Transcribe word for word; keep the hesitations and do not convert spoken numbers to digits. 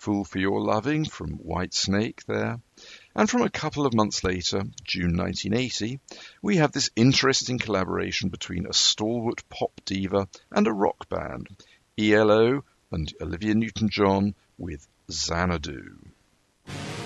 Fool for Your Loving from Whitesnake there. And from a couple of months later, June nineteen eighty, we have this interesting collaboration between a stalwart pop diva and a rock band, E L O and Olivia Newton-John with Xanadu.